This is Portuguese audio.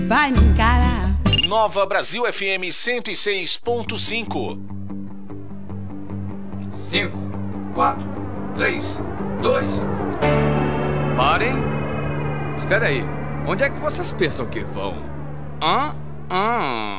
vai me encarar. Nova Brasil FM 106.5. 5, 4, 3, 2. Parem. Espera aí. Onde é que vocês pensam que vão?